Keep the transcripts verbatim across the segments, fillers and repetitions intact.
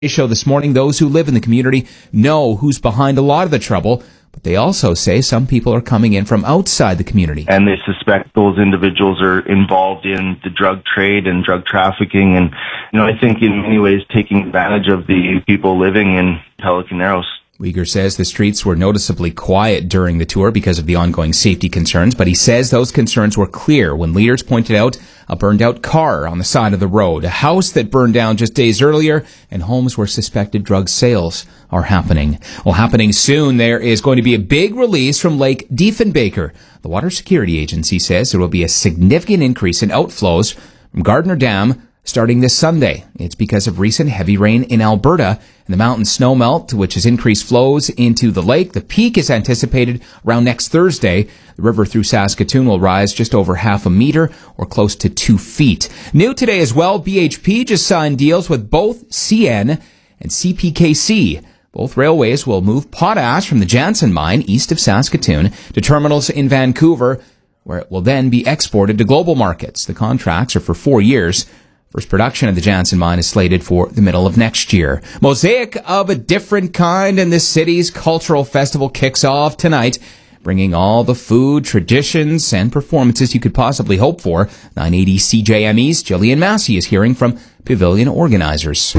Show this morning, those who live in the community know who's behind a lot of the trouble, but they also say some people are coming in from outside the community. And they suspect those individuals are involved in the drug trade and drug trafficking, and you know, I think in many ways taking advantage of the people living in Pelican Narrows. Uyghur says the streets were noticeably quiet during the tour because of the ongoing safety concerns, but he says those concerns were clear when leaders pointed out a burned-out car on the side of the road, a house that burned down just days earlier, and homes where suspected drug sales are happening. Well, happening soon, there is going to be a big release from Lake Diefenbaker. The Water Security Agency says there will be a significant increase in outflows from Gardner Dam starting this Sunday. It's because of recent heavy rain in Alberta and the mountain snowmelt, which has increased flows into the lake. The peak is anticipated around next Thursday. The river through Saskatoon will rise just over half a meter or close to two feet. New today as well, B H P just signed deals with both C N and C P K C. Both railways will move potash from the Jansen mine east of Saskatoon to terminals in Vancouver, where it will then be exported to global markets. The contracts are for four years. First production of the Jansen mine is slated for the middle of next year. Mosaic of a different kind, and this city's cultural festival kicks off tonight, bringing all the food, traditions, and performances you could possibly hope for. nine eighty C J M E's Jillian Massey is hearing from pavilion organizers.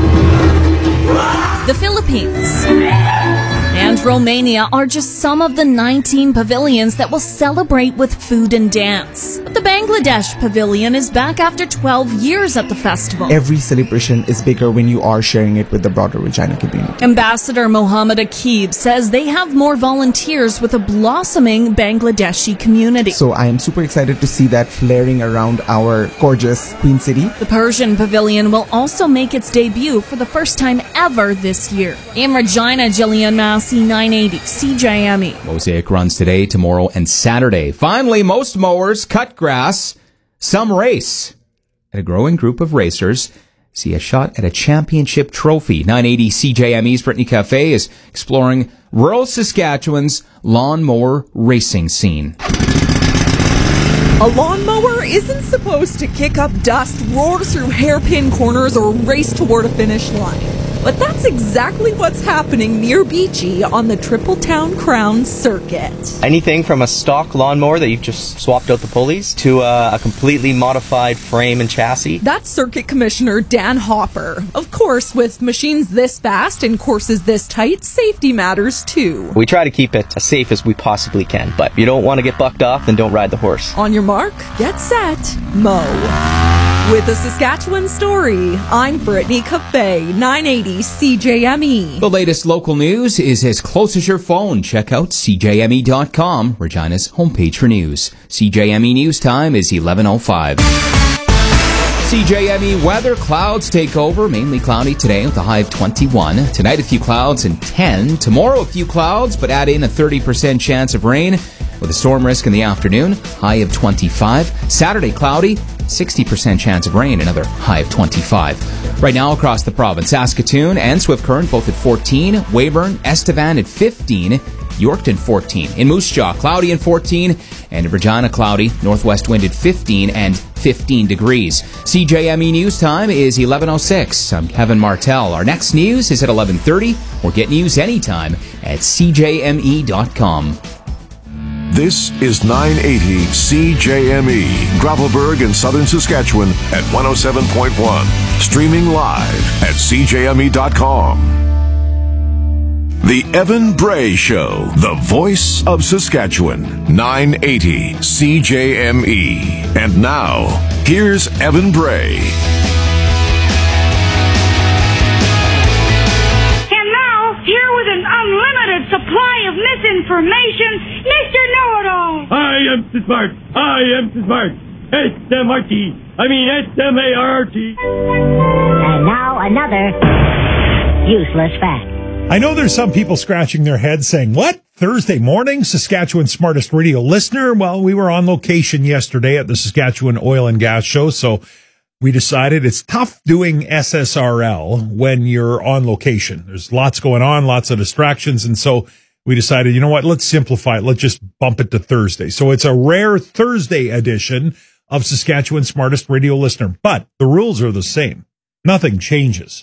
The Philippines and Romania are just some of the nineteen pavilions that will celebrate with food and dance. But the Bangladesh pavilion is back after twelve years at the festival. Every celebration is bigger when you are sharing it with the broader Regina community. Ambassador Mohammed Akib says they have more volunteers with a blossoming Bangladeshi community. So I am super excited to see that flaring around our gorgeous Queen City. The Persian pavilion will also make its debut for the first time ever this year. In Regina, Jillian Massey, nine eighty C J M E. Mosaic runs today, tomorrow, and Saturday. Finally, most mowers cut grass, some race. And a growing group of racers see a shot at a championship trophy. nine eighty C J M E's Brittany Cafe is exploring rural Saskatchewan's lawnmower racing scene. A lawnmower isn't supposed to kick up dust, roar through hairpin corners, or race toward a finish line. But that's exactly what's happening near Beachy on the Tripletown Crown Circuit. Anything from a stock lawnmower that you've just swapped out the pulleys to a, a completely modified frame and chassis. That's Circuit Commissioner Dan Hopper. Of course, with machines this fast and courses this tight, safety matters too. We try to keep it as safe as we possibly can, but if you don't want to get bucked off, then don't ride the horse. On your mark, get set, mow. With a Saskatchewan story, I'm Brittany Cafe, nine eighty C J M E. The latest local news is as close as your phone. Check out C J M E dot com, Regina's homepage for news. C J M E News Time is eleven oh five. C J M E weather, clouds take over, mainly cloudy today with a high of twenty-one. Tonight a few clouds and ten. Tomorrow a few clouds, but add in a thirty percent chance of rain with a storm risk in the afternoon, high of twenty-five. Saturday cloudy, sixty percent chance of rain, another high of twenty-five. Right now across the province, Saskatoon and Swift Current both at fourteen, Weyburn, Estevan at fifteen, Yorkton fourteen. In Moose Jaw, cloudy and fourteen, and in Regina, cloudy, northwest wind at fifteen and fifteen degrees. C J M E News Time is eleven oh six. I'm Kevin Martell. Our next news is at eleven thirty, or get news anytime at C J M E dot com. This is nine eighty C J M E, Gravelburg in southern Saskatchewan at one oh seven point one. Streaming live at C J M E dot com. The Evan Bray Show, the voice of Saskatchewan, nine eighty C J M E. And now, here's Evan Bray. Unlimited supply of misinformation, Mister Know-It-All. I am so smart. I am so smart. S M R T. I mean S M A R R T. And now another useless fact. I know there's some people scratching their heads saying, what? Thursday morning, Saskatchewan's smartest radio listener? Well, we were on location yesterday at the Saskatchewan Oil and Gas Show, so we decided it's tough doing S S R L when you're on location. There's lots going on, lots of distractions. And so we decided, you know what, let's simplify it. Let's just bump it to Thursday. So it's a rare Thursday edition of Saskatchewan's smartest radio listener. But the rules are the same. Nothing changes.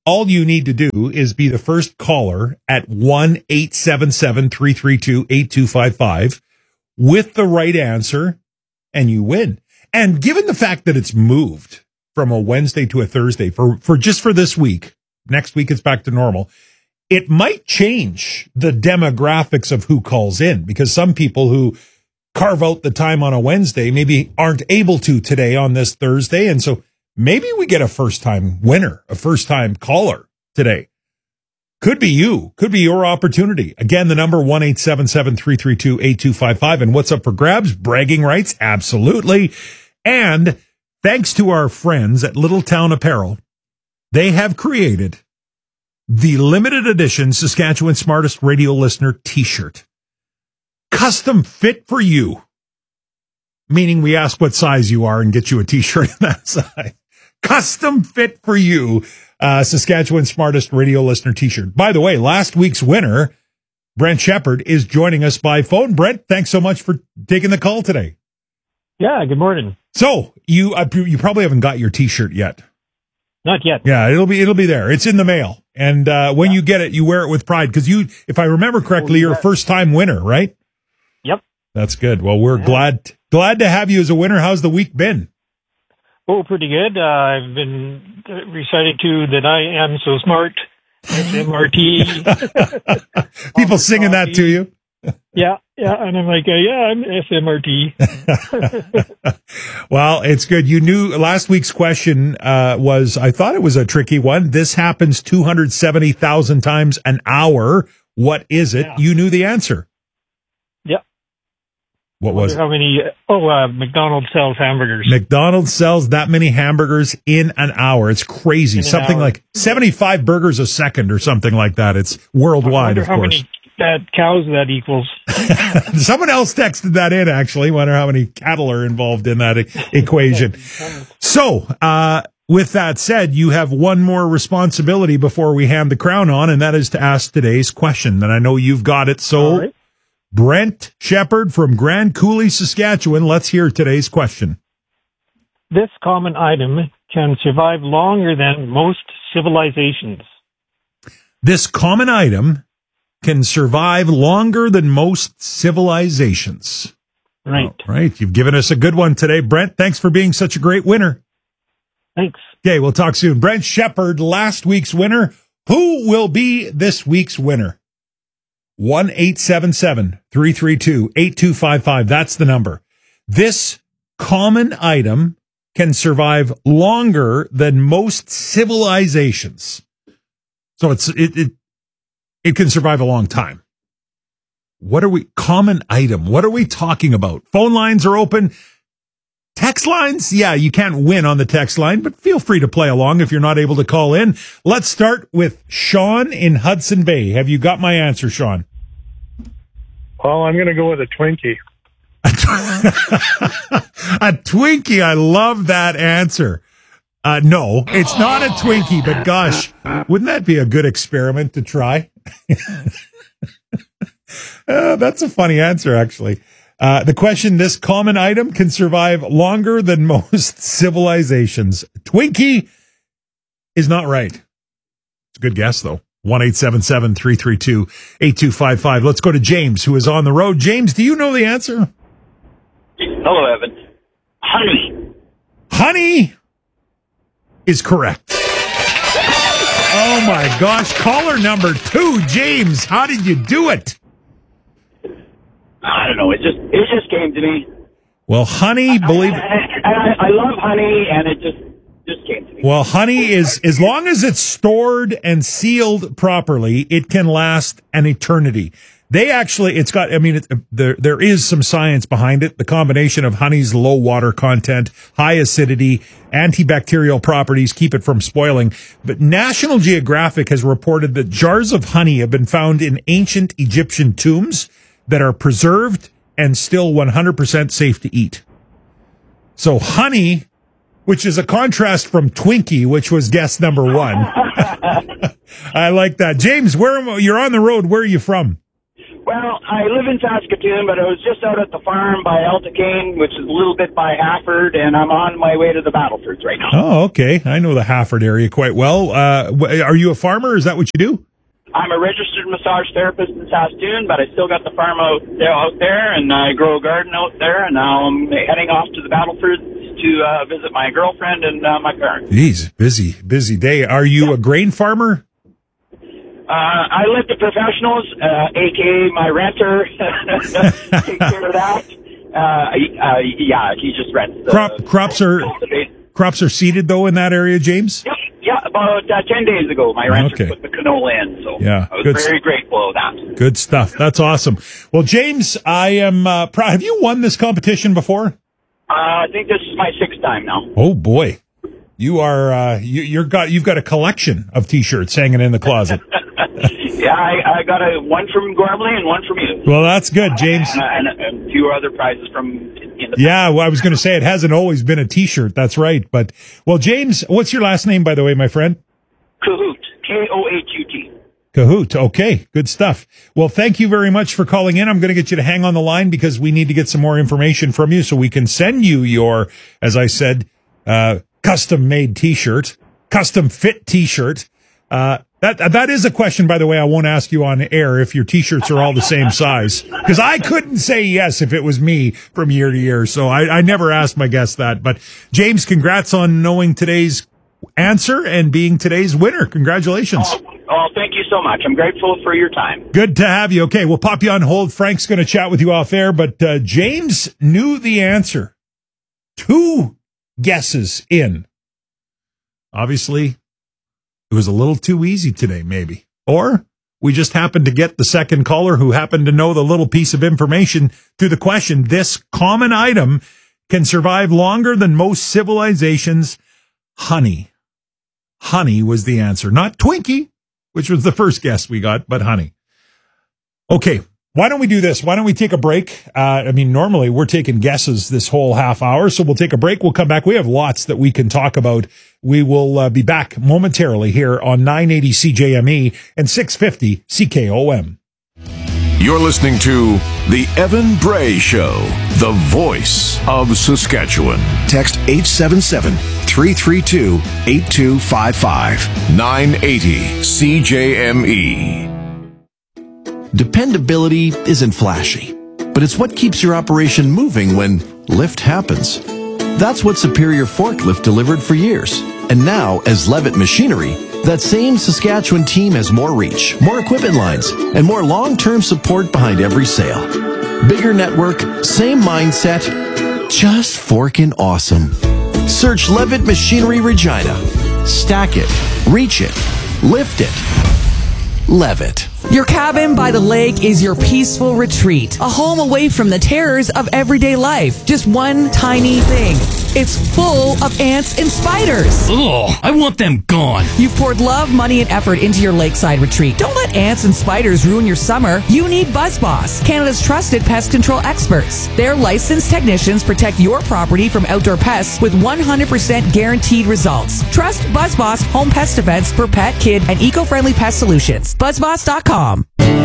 all you need to do is be the first caller at one eight seven seven, three three two, eight two five five with the right answer, and you win. And given the fact that it's moved from a Wednesday to a Thursday for, for just for this week, next week it's back to normal, it might change the demographics of who calls in, because some people who carve out the time on a Wednesday maybe aren't able to today on this Thursday. And so maybe we get a first-time winner, a first-time caller today. Could be you. Could be your opportunity. Again, the number one eight seven seven, three three two, eight two five five. And what's up for grabs? Bragging rights? Absolutely. And thanks to our friends at Little Town Apparel, they have created the limited edition Saskatchewan Smartest Radio Listener t-shirt. Custom fit for you. Meaning we ask what size you are and get you a t-shirt in that size. Custom fit for you. Uh, Saskatchewan Smartest Radio Listener t-shirt. By the way, last week's winner, Brent Shepard, is joining us by phone. Brent, thanks so much for taking the call today. Yeah, good morning. So you uh, you probably haven't got your t-shirt yet. Not yet. Yeah, it'll be it'll be there. It's in the mail. And uh, when yeah. you get it, you wear it with pride, because you, if I remember correctly, you're a first-time winner, right? Yep. That's good. Well, we're yeah. glad glad to have you as a winner. How's the week been? Oh, pretty good. Uh, I've been recited to that I am so smart. S M R T. People singing that to you? Yeah, yeah. And I'm like, uh, yeah, I'm S M R T. Well, it's good. You knew last week's question uh, was, I thought it was a tricky one. This happens two hundred seventy thousand times an hour. What is it? Yeah. You knew the answer. Yeah. What was it? How many? Oh, uh, McDonald's sells hamburgers. McDonald's sells that many hamburgers in an hour. It's crazy. In something like seventy-five burgers a second or something like that. It's worldwide, of how course. Many uh, cows that equals. Someone else texted that in, actually. Wonder how many cattle are involved in that e- equation. So, uh, with that said, you have one more responsibility before we hand the crown on, and that is to ask today's question. And I know you've got it. So, Brent Shepard from Grand Coulee, Saskatchewan. Let's hear today's question. This common item can survive longer than most civilizations. This common item can survive longer than most civilizations. Right. All right. You've given us a good one today, Brent. Thanks for being such a great winner. Thanks. Okay, we'll talk soon. Brent Shepard, last week's winner. Who will be this week's winner? one eight seven seven, three three two, eight two five five. That's the number. This common item can survive longer than most civilizations. So it's it it it can survive a long time. What are we common item? What are we talking about? Phone lines are open. Text lines? Yeah, you can't win on the text line, but feel free to play along if you're not able to call in. Let's start with Sean in Hudson Bay. Have you got my answer, Sean? Well, I'm going to go with a Twinkie. A Twinkie. I love that answer. Uh, no, it's not a Twinkie, but gosh, wouldn't that be a good experiment to try? uh, that's a funny answer, actually. Uh, the question, this common item can survive longer than most civilizations. Twinkie is not right. It's a good guess, though. one eight seven seven, three three two, eight two five five. Let's go to James, who is on the road. James, do you know the answer? Hello, Evan. Honey. Honey is correct. Oh, my gosh. Caller number two, James. How did you do it? I don't know. It just it just came to me. Well, honey, believe. And I, I love honey, and it just just came to me. Well, honey is, as long as it's stored and sealed properly, it can last an eternity. They actually, it's got, I mean, it, there there is some science behind it. The combination of honey's low water content, high acidity, antibacterial properties keep it from spoiling. But National Geographic has reported that jars of honey have been found in ancient Egyptian tombs that are preserved and still one hundred percent safe to eat. So honey, which is a contrast from Twinkie, which was guess number one. I like that. James, where am I? You're on the road. Where are you from? Well, I live in Saskatoon, but I was just out at the farm by Altacane, which is a little bit by Hafford, and I'm on my way to the Battlefords right now. Oh, okay. I know the Hafford area quite well. Uh, are you a farmer? Is that what you do? I'm a registered massage therapist in Saskatoon, but I still got the farm out there, out there and I grow a garden out there, and now I'm heading off to the Battlefords to uh, visit my girlfriend and uh, my parents. Jeez, busy, busy day. Are you yeah. a grain farmer? Uh, I let the professionals, uh, a k a my renter, take care of that. Uh, uh, yeah, he just rents. The, Crop, crops are crops are seeded, though, in that area, James? Yep. Yeah, about uh, ten days ago, my renter okay. put the canola in, so yeah, I was good very st- grateful of that. Good stuff. That's awesome. Well, James, I am uh, proud. Have you won this competition before? Uh, I think this is my sixth time now. Oh, boy. You are, uh, you, you're got, you've got a collection of T-shirts hanging in the closet. Yeah, I, I got a one from Gormley and one from you. Well, that's good, James. Uh, and, and, and a few other prizes from in the Yeah, well, I was going to say it hasn't always been a T-shirt. That's right. But, well, James, what's your last name, by the way, my friend? Cahoot. K O H U T. Cahoot. Okay, good stuff. Well, thank you very much for calling in. I'm going to get you to hang on the line because we need to get some more information from you so we can send you your, as I said, uh, custom-made T-shirt, custom-fit T-shirt. Uh, that that is a question, by the way, I won't ask you on air if your T-shirts are all the same size, because I couldn't say yes if it was me from year to year, so I, I never asked my guests that. But, James, congrats on knowing today's answer and being today's winner. Congratulations. Oh, oh, thank you so much. I'm grateful for your time. Good to have you. Okay, we'll pop you on hold. Frank's going to chat with you off air, but uh, James knew the answer. Two guesses in. Obviously, it was a little too easy today, maybe. Or we just happened to get the second caller who happened to know the little piece of information through the question. This common item can survive longer than most civilizations. Honey. Honey was the answer. Not Twinkie, which was the first guess we got, but honey. Okay, why don't we do this? Why don't we take a break? Uh, I mean, normally we're taking guesses this whole half hour, so we'll take a break. We'll come back. We have lots that we can talk about. We will uh, be back momentarily here on nine eighty C J M E and six fifty C K O M. You're listening to The Evan Bray Show, the voice of Saskatchewan. Text eight seven seven, three three two, eight two five five. nine eighty C J M E. Dependability isn't flashy, but it's what keeps your operation moving when lift happens. That's what Superior Forklift delivered for years. And now, as Levitt Machinery, that same Saskatchewan team has more reach, more equipment lines, and more long-term support behind every sale. Bigger network, same mindset, just forkin' awesome. Search Levitt Machinery Regina. Stack it, reach it, lift it. Levitt. Your cabin by the lake is your peaceful retreat, a home away from the terrors of everyday life. Just one tiny thing. It's full of ants and spiders. Ugh, I want them gone. You've poured love, money, and effort into your lakeside retreat. Don't let ants and spiders ruin your summer. You need BuzzBoss, Canada's trusted pest control experts. Their licensed technicians protect your property from outdoor pests with one hundred percent guaranteed results. Trust BuzzBoss Home Pest Defense for pet, kid, and eco-friendly pest solutions. BuzzBoss dot com.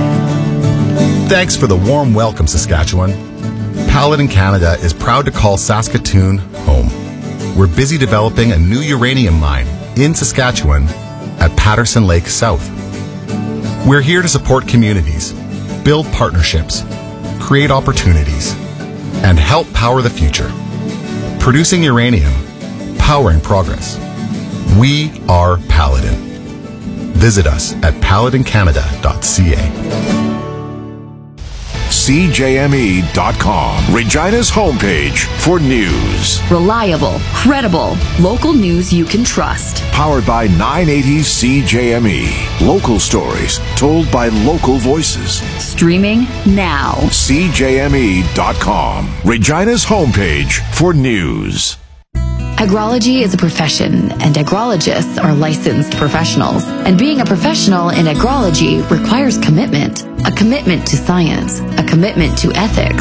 Thanks for the warm welcome, Saskatchewan. Paladin Canada is proud to call Saskatoon home. We're busy developing a new uranium mine in Saskatchewan at Patterson Lake South. We're here to support communities, build partnerships, create opportunities, and help power the future. Producing uranium, powering progress. We are Paladin. Visit us at paladin canada dot c a. C J M E dot com, Regina's homepage for news. Reliable, credible, local news you can trust. Powered by nine eighty C J M E. Local stories told by local voices. Streaming now. C J M E dot com, Regina's homepage for news. Agrology is a profession, and agrologists are licensed professionals. And being a professional in agrology requires commitment. A commitment to science, a commitment to ethics, a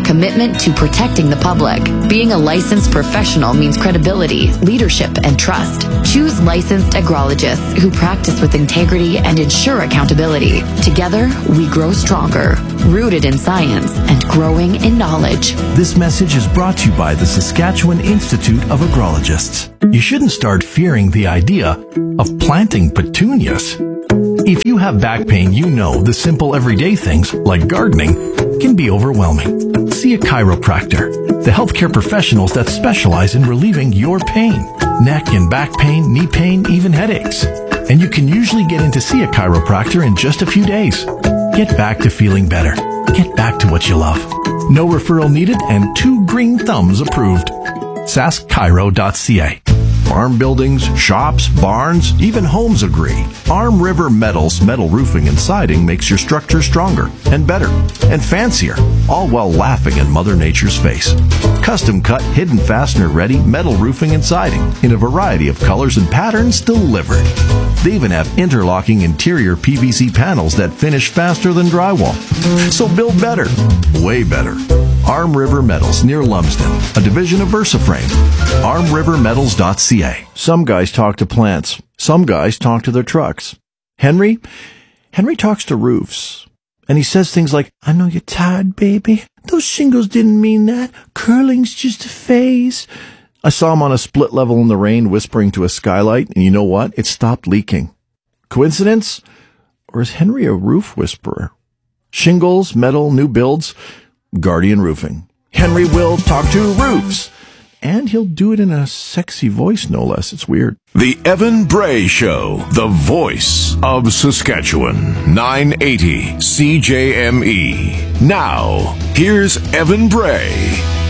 commitment to protecting the public. Being a licensed professional means credibility, leadership, and trust. Choose licensed agrologists who practice with integrity and ensure accountability. Together, we grow stronger, rooted in science and growing in knowledge. This message is brought to you by the Saskatchewan Institute of Agrologists. You shouldn't start fearing the idea of planting petunias. If you have back pain, you know the simple everyday things, like gardening, can be overwhelming. See a chiropractor, the healthcare professionals that specialize in relieving your pain. Neck and back pain, knee pain, even headaches. And you can usually get in to see a chiropractor in just a few days. Get back to feeling better. Get back to what you love. No referral needed and two green thumbs approved. sask chiro dot c a. Farm buildings, shops, barns, even homes agree. Arm River Metals metal roofing and siding makes your structure stronger and better and fancier, all while laughing in Mother Nature's face. Custom cut, hidden fastener ready metal roofing and siding in a variety of colors and patterns delivered. They even have interlocking interior P V C panels that finish faster than drywall. So build better, way better. Arm River Metals near Lumsden, a division of VersaFrame. arm river metals dot c a. Some guys talk to plants. Some guys talk to their trucks. Henry? Henry talks to roofs. And he says things like, I know you're tired, baby. Those shingles didn't mean that. Curling's just a phase. I saw him on a split level in the rain whispering to a skylight, and you know what? It stopped leaking. Coincidence? Or is Henry a roof whisperer? Shingles, metal, new builds, Guardian Roofing. Henry will talk to roofs. And he'll do it in a sexy voice, no less. It's weird. The Evan Bray Show, the voice of Saskatchewan. nine eighty C J M E. Now, here's Evan Bray.